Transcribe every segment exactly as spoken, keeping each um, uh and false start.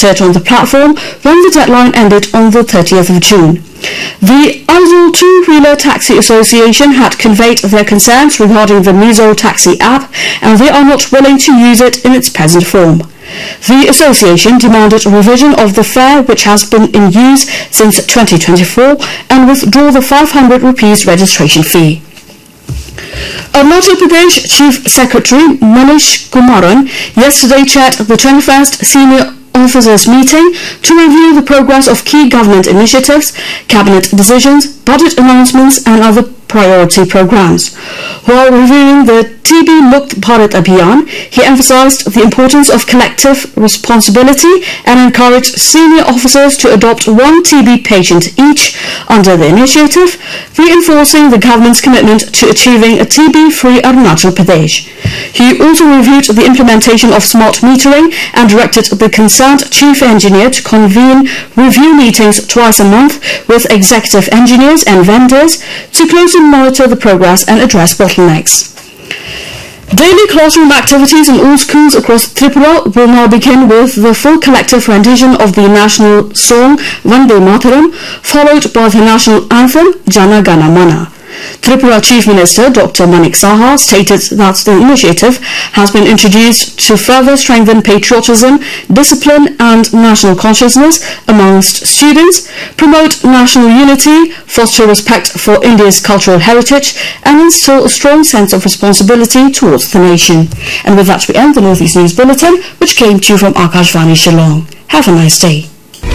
registered on the platform when the deadline ended on the thirtieth of June. The Aizawl Two-Wheeler Taxi Association had conveyed their concerns regarding the Mizo Taxi app, and they are not willing to use it in its present form. The association demanded a revision of the fare, which has been in use since twenty twenty-four, and withdraw the five hundred rupees registration fee. Arunachal Pradesh Chief Secretary Manish Kumaran yesterday chaired the twenty-first Senior Officers Meeting to review the progress of key government initiatives, cabinet decisions, budget announcements and other priority programs. While reviewing the T B Mukt Bharat Abhiyan, he emphasized the importance of collective responsibility and encouraged senior officers to adopt one T B patient each under the initiative, reinforcing the government's commitment to achieving a T B-free Arunachal Pradesh. He also reviewed the implementation of smart metering and directed the concerned chief engineer to convene review meetings twice a month with executive engineers and vendors to closely monitor the progress and address bottlenecks. Daily classroom activities in all schools across Tripura will now begin with the full collective rendition of the national song Vande Mataram, followed by the national anthem Jana Gana Mana. Tripura Chief Minister Doctor Manik Saha stated that the initiative has been introduced to further strengthen patriotism, discipline and national consciousness amongst students, promote national unity, foster respect for India's cultural heritage and instill a strong sense of responsibility towards the nation. And with that we end the Northeast News Bulletin, which came to you from Akashvani Shillong. Have a nice day.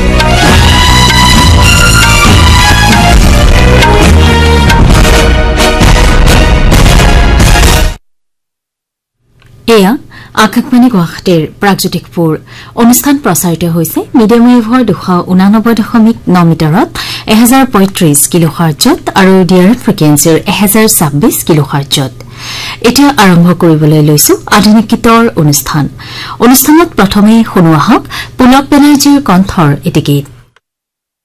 এয়া আকাশবাণী গুৱাহাটীৰ প্ৰাগজ্যোতিকপুৰ অনুষ্ঠান প্ৰচাৰিত হৈছে medium ৱেভৰ দুশ ঊনানব্বৈ দশমিক ন মিটাৰত এক হাজাৰ পঁয়ত্ৰিশ কিলোহাৰ্টজত আৰু ডিআৰ ফ্ৰিকুৱেন্সিৰ এক হাজাৰ ছাব্বিশ কিলোহাৰ্টজত। এতিয়া আৰম্ভ কৰিবলৈ লৈছো আধুনিক গীতৰ অনুষ্ঠান। অনুষ্ঠানত প্ৰথমে শুনোৱা হওক পুলক বেনাৰ্জীৰ কণ্ঠৰ এটি গীত।